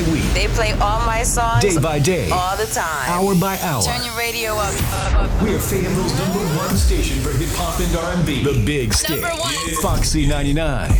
by week. They play all my songs. Day by day. All the time. Hour by hour. Turn your radio up. We're Fayetteville's #1 station for hip hop and R&B. The Big Stick. Number one. Foxy 99.